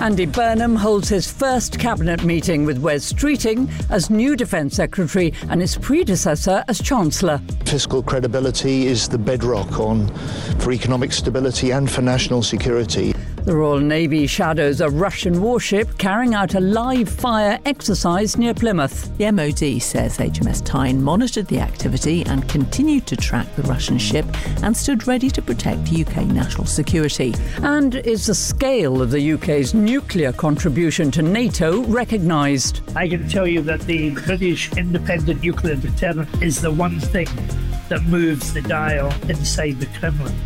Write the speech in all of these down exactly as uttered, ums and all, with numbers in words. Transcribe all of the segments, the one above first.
Andy Burnham holds his first cabinet meeting with Wes Streeting as new Defence Secretary and his predecessor as Chancellor. Fiscal credibility is the bedrock on for economic stability and for national security. The Royal Navy shadows a Russian warship carrying out a live fire exercise near Plymouth. The M O D says H M S Tyne monitored the activity and continued to track the Russian ship and stood ready to protect U K national security. And is the scale of the U K's nuclear contribution to NATO recognised? I can tell you that the British independent nuclear deterrent is the one thing that moves the dial inside the Kremlin.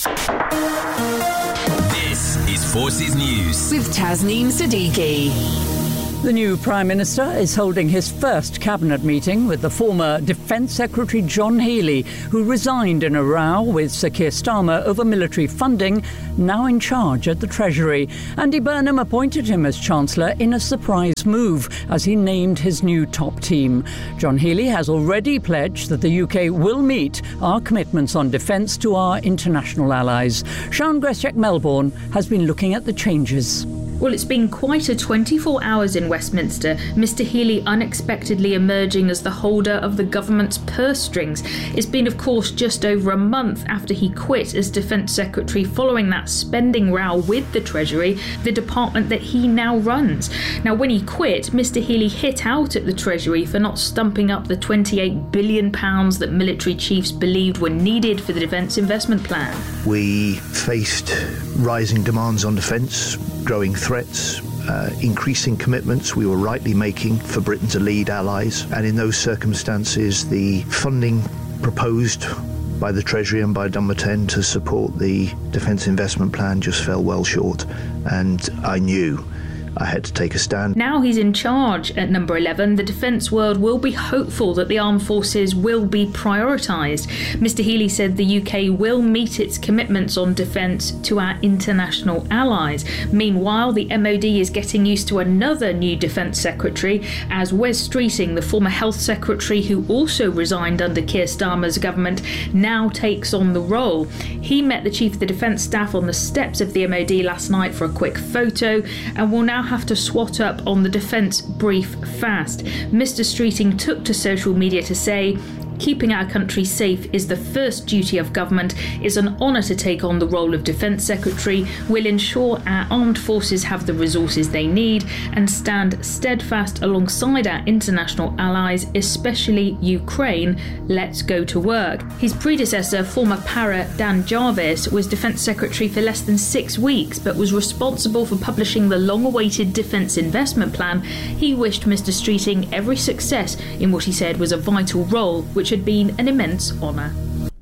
This is Forces News with Tasneem Siddiqui. The new Prime Minister is holding his first cabinet meeting with the former Defence Secretary John Healey, who resigned in a row with Sir Keir Starmer over military funding, now in charge at the Treasury. Andy Burnham appointed him as Chancellor in a surprise move as he named his new top team. John Healey has already pledged that the U K will meet our commitments on defence to our international allies. Sian Grzesiak-Melbourne has been looking at the changes. Well, it's been quite a twenty-four hours in Westminster. Mister Healey unexpectedly emerging as the holder of the government's purse strings. It's been, of course, just over a month after he quit as Defence Secretary following that spending row with the Treasury, the department that he now runs. Now, when he quit, Mister Healey hit out at the Treasury for not stumping up the twenty-eight billion pounds that military chiefs believed were needed for the Defence Investment Plan. We faced rising demands on defence, growing threats, uh, increasing commitments we were rightly making for Britain to lead allies, and in those circumstances the funding proposed by the Treasury and by Dunbarton to support the Defence Investment Plan just fell well short, and I knew I had to take a stand. Now he's in charge at number eleven, the defence world will be hopeful that the armed forces will be prioritised. Mister Healey said the U K will meet its commitments on defence to our international allies. Meanwhile, the M O D is getting used to another new Defence Secretary as Wes Streeting, the former Health Secretary who also resigned under Keir Starmer's government, now takes on the role. He met the Chief of the Defence Staff on the steps of the M O D last night for a quick photo and will now have to swat up on the defence brief fast. Mister Streeting took to social media to say, "Keeping our country safe is the first duty of government. It's an honour to take on the role of Defence Secretary. We'll ensure our armed forces have the resources they need and stand steadfast alongside our international allies, especially Ukraine. Let's go to work." His predecessor, former Para Dan Jarvis, was Defence Secretary for less than six weeks but was responsible for publishing the long-awaited Defence Investment Plan. He wished Mister Streeting every success in what he said was a vital role, which had been an immense honour.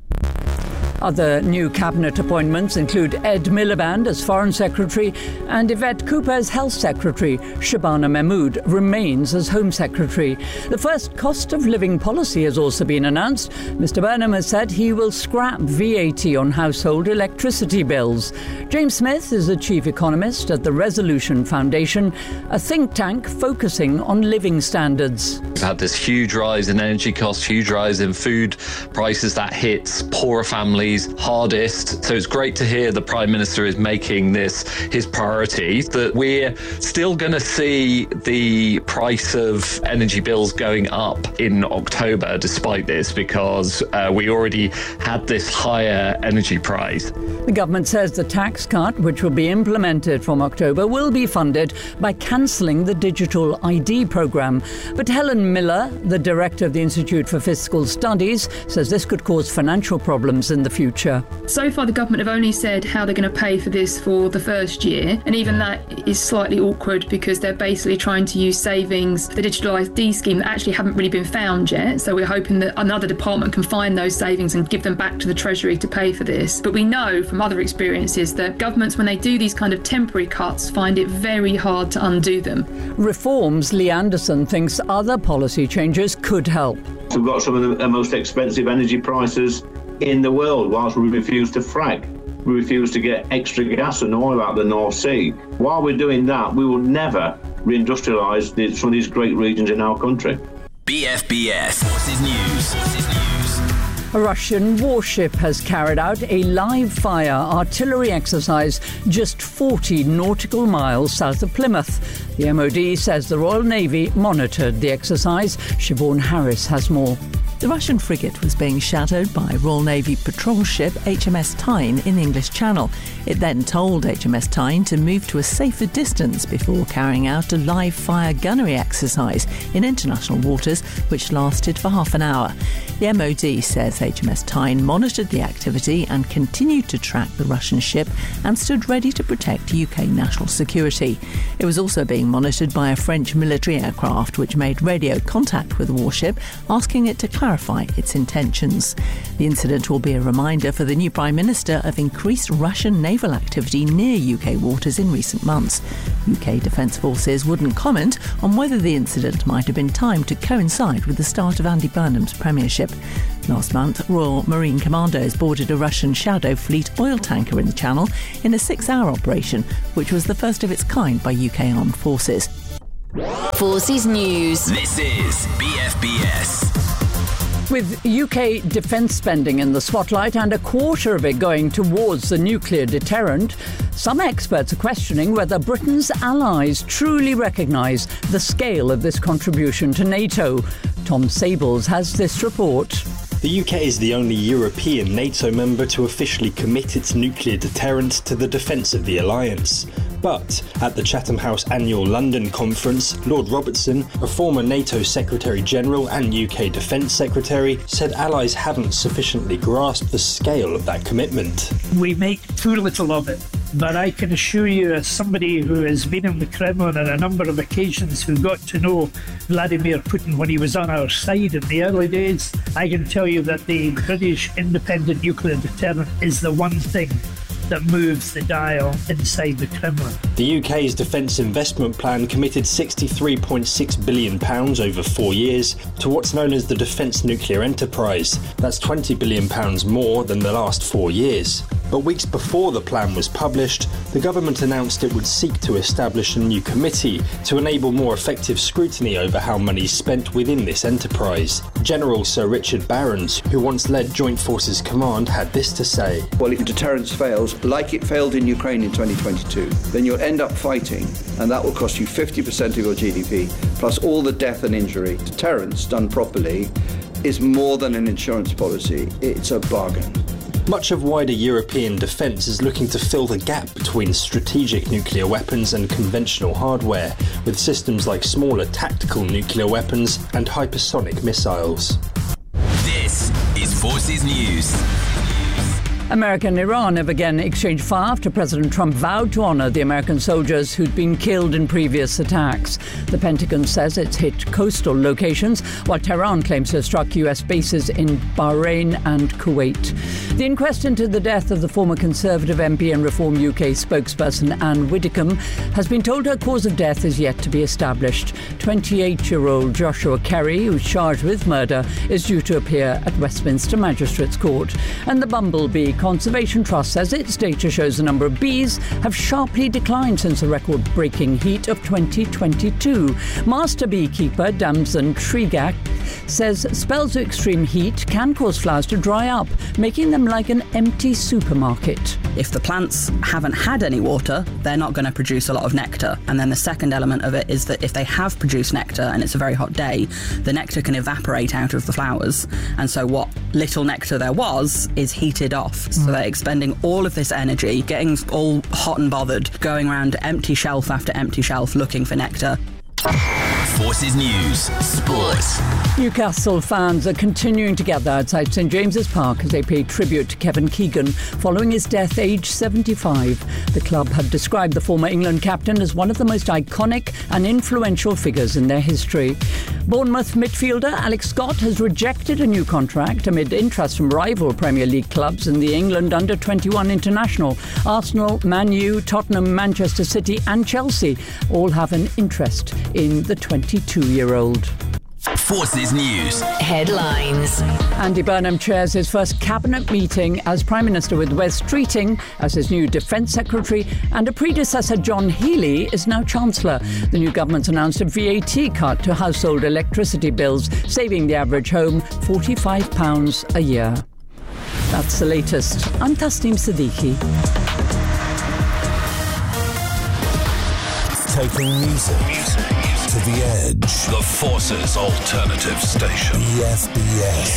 Other new cabinet appointments include Ed Miliband as Foreign Secretary and Yvette Cooper as Health Secretary. Shabana Mahmood remains as Home Secretary. The first cost of living policy has also been announced. Mister Burnham has said he will scrap V A T on household electricity bills. James Smith is the Chief Economist at the Resolution Foundation, a think tank focusing on living standards. We've had this huge rise in energy costs, huge rise in food prices that hits poorer families hardest. So it's great to hear the Prime Minister is making this his priority, that we're still going to see the price of energy bills going up in October despite this, because uh, we already had this higher energy price. The government says the tax cut, which will be implemented from October, will be funded by cancelling the digital I D programme. But Helen Miller, the director of the Institute for Fiscal Studies, says this could cause financial problems in the future. So far, the government have only said how they're going to pay for this for the first year, and even that is slightly awkward because they're basically trying to use savings, the digital I D scheme, that actually haven't really been found yet. So we're hoping that another department can find those savings and give them back to the Treasury to pay for this. But we know from other experiences that governments, when they do these kind of temporary cuts, find it very hard to undo them. Reforms, Lee Anderson thinks other policy changes could help. We've got some of the most expensive energy prices in the world whilst we refuse to frack. We refuse to get extra gas and oil out of the North Sea. While we're doing that, we will never reindustrialise some of these great regions in our country. B F B S Forces News. Forces News. A Russian warship has carried out a live-fire artillery exercise just forty nautical miles south of Plymouth. The M O D says the Royal Navy monitored the exercise. Siobhan Harris has more. The Russian frigate was being shadowed by Royal Navy patrol ship H M S Tyne in the English Channel. It then told H M S Tyne to move to a safer distance before carrying out a live-fire gunnery exercise in international waters, which lasted for half an hour. The M O D says H M S Tyne monitored the activity and continued to track the Russian ship and stood ready to protect U K national security. It was also being monitored by a French military aircraft, which made radio contact with the warship, asking it to clarify its intentions. The incident will be a reminder for the new Prime Minister of increased Russian naval activity near U K waters in recent months. U K Defence Forces wouldn't comment on whether the incident might have been timed to coincide with the start of Andy Burnham's premiership. Last month, Royal Marine Commandos boarded a Russian Shadow Fleet oil tanker in the Channel in a six-hour operation, which was the first of its kind by U K Armed Forces. Forces News. This is B F B S. With U K defence spending in the spotlight and a quarter of it going towards the nuclear deterrent, some experts are questioning whether Britain's allies truly recognise the scale of this contribution to NATO. Tom Sables has this report. The U K is the only European NATO member to officially commit its nuclear deterrent to the defence of the alliance. But at the Chatham House annual London conference, Lord Robertson, a former NATO Secretary-General and U K Defence Secretary, said allies hadn't sufficiently grasped the scale of that commitment. We make too little of it. But I can assure you, as somebody who has been in the Kremlin on a number of occasions, who got to know Vladimir Putin when he was on our side in the early days, I can tell you that the British independent nuclear deterrent is the one thing that moves the dial inside the Kremlin. The U K's defence investment plan committed sixty-three point six billion pounds over four years to what's known as the Defence Nuclear Enterprise. That's twenty billion pounds more than the last four years. But weeks before the plan was published, the government announced it would seek to establish a new committee to enable more effective scrutiny over how money is spent within this enterprise. General Sir Richard Barrons, who once led Joint Forces Command, had this to say. Well, if deterrence fails, like it failed in Ukraine in twenty twenty-two, then you'll end up fighting, and that will cost you fifty percent of your G D P, plus all the death and injury. Deterrence, done properly, is more than an insurance policy. It's a bargain. Much of wider European defence is looking to fill the gap between strategic nuclear weapons and conventional hardware, with systems like smaller tactical nuclear weapons and hypersonic missiles. This is Forces News. America and Iran have again exchanged fire after President Trump vowed to honour the American soldiers who'd been killed in previous attacks. The Pentagon says it's hit coastal locations, while Tehran claims to have struck U S bases in Bahrain and Kuwait. The inquest into the death of the former Conservative M P and Reform U K spokesperson Anne Widdecombe has been told her cause of death is yet to be established. twenty-eight-year-old Joshua Kerry, who's charged with murder, is due to appear at Westminster Magistrates Court. And the Bumblebee Conservation Trust says its data shows the number of bees have sharply declined since the record-breaking heat of twenty twenty-two. Master beekeeper Damson Trigak says spells of extreme heat can cause flowers to dry up, making them like an empty supermarket. If the plants haven't had any water, they're not going to produce a lot of nectar. And then the second element of it is that if they have produced nectar and it's a very hot day, the nectar can evaporate out of the flowers. And so what little nectar there was is heated off. Mm. So they're expending all of this energy, getting all hot and bothered, going around empty shelf after empty shelf looking for nectar. Forces News Sports. Newcastle fans are continuing to gather outside St James's Park as they pay tribute to Kevin Keegan following his death aged seventy-five. The club have described the former England captain as one of the most iconic and influential figures in their history. Bournemouth midfielder Alex Scott has rejected a new contract amid interest from rival Premier League clubs in the England under twenty-one international. Arsenal, Man U, Tottenham, Manchester City and Chelsea all have an interest in the twenty-two-year-old. Forces News. Headlines. Andy Burnham chairs his first cabinet meeting as Prime Minister with Wes Streeting as his new Defence Secretary, and a predecessor, John Healey, is now Chancellor. The new government's announced a V A T cut to household electricity bills, saving the average home forty-five pounds a year. That's the latest. I'm Tasneem Siddiqui. Taking music, music to the edge. The Forces Alternative Station. B F B S.